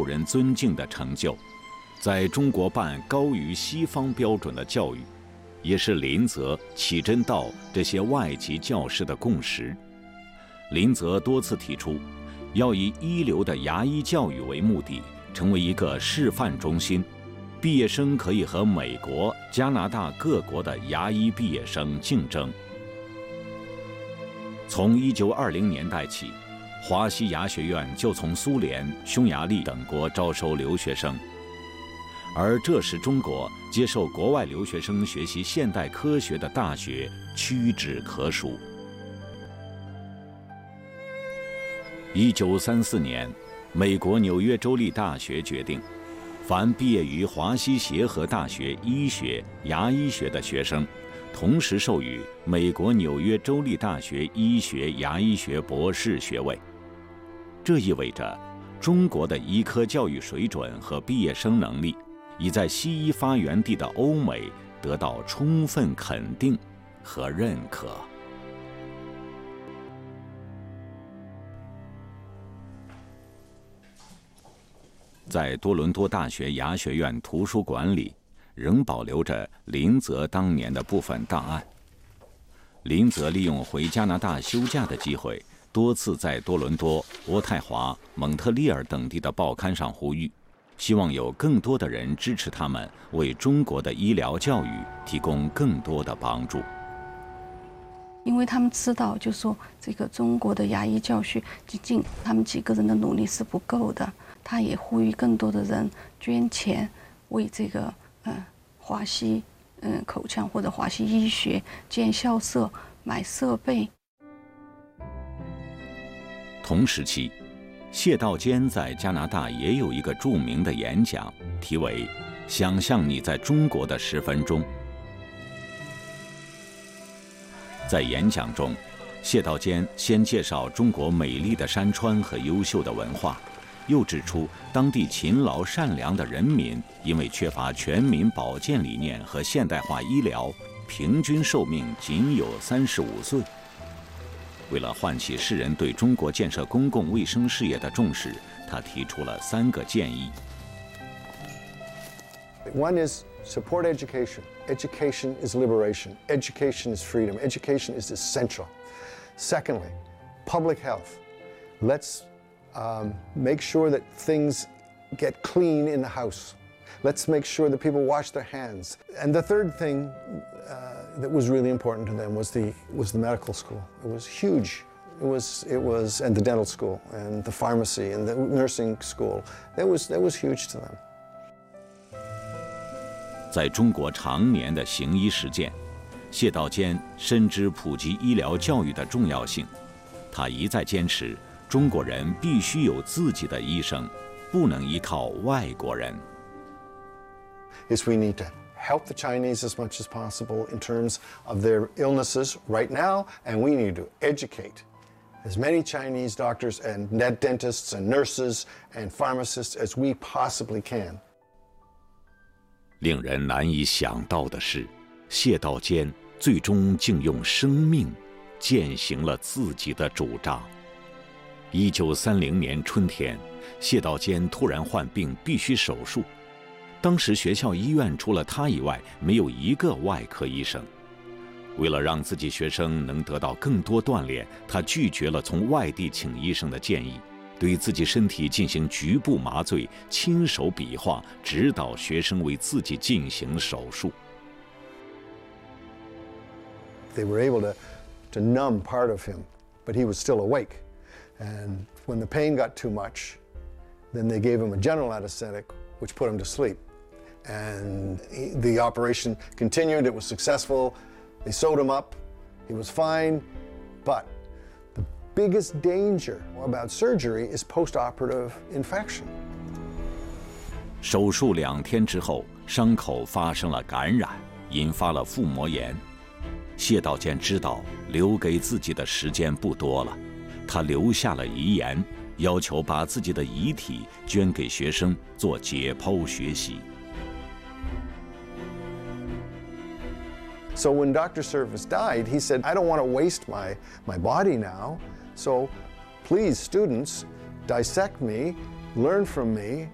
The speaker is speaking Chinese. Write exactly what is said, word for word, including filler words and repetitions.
受人尊敬的成就，在中国办高于西方标准的教育，也是林则启真道这些外籍教师的共识。林则多次提出，要以一流的牙医教育为目的，成为一个示范中心。毕业生可以和美国、加拿大各国的牙医毕业生竞争。从一九二零年代起，华西牙学院就从苏联、匈牙利等国招收留学生，而这时中国接受国外留学生学习现代科学的大学屈指可数。一九三四年，美国纽约州立大学决定，凡毕业于华西协和大学医学、牙医学的学生，同时授予美国纽约州立大学医学、牙医学博士学位。这意味着，中国的医科教育水准和毕业生能力，已在西医发源地的欧美得到充分肯定和认可。在多伦多大学牙学院图书馆里，仍保留着林则当年的部分档案。林则利用回加拿大休假的机会，多次在多伦多、渥太华、蒙特利尔等地的报刊上呼吁，希望有更多的人支持他们，为中国的医疗教育提供更多的帮助。 因为他们知道，就说这个中国的牙医教学，仅仅他们几个人的努力是不够的。他也呼吁更多的人捐钱，为这个呃华西嗯、呃、口腔或者华西医学建校舍、买设备。 同时期，谢道坚在加拿大也有一个著名的演讲，题为《想象你在中国的十分钟》。在演讲中，谢道坚先介绍中国美丽的山川和优秀的文化，又指出当地勤劳善良的人民因为缺乏全民保健理念和现代化医疗，平均寿命仅有三十五岁。为了唤起世人对中国建设公共卫生事业的重视，他提出了三个建议。 One is support education. Education is liberation. Education is freedom. Education is essential. Secondly, public health. Let's um, make sure that things get clean in the house. Let's make sure that people wash their hands. And the third thing uh, that was really important to them was the was the medical school. It was huge. It was it was and the dental school and the pharmacy and the nursing school. That was that was huge to them. 在中国常年的行医实践，谢道坚深知普及医疗教育的重要性。他一再坚持，中国人必须有自己的医生，不能依靠外国人。 Is we need to help the Chinese as much as possible in terms of their illnesses right now, and we need to educate as many Chinese doctors and dentists and nurses and pharmacists as we possibly can. 令人难以想到的是，谢道坚最终竟用生命践行了自己的主张。一九三零年春天，谢道坚突然患病，必须手术。当时学校医院除了他以外，没有一个外科医生。为了让自己学生能得到更多锻炼，他拒绝了从外地请医生的建议，对自己身体进行局部麻醉，亲手比划，指导学生为自己进行手术。 They were able to, to numb part of him, but he was still awake. And when the pain got too much, then they gave him a general anesthetic, which put him to sleep. And he, the operation continued. It was successful. They sewed him up. He was fine. But the biggest danger about surgery is post-operative infection. 手术两天之后，伤口发生了感染，引发了腹膜炎。谢道坚知道留给自己的时间不多了，他留下了遗言，要求把自己的遗体捐给学生做解剖学习。 So when Doctor Service died, he said, I don't want to waste my, my body now, so please, students, dissect me, learn from me,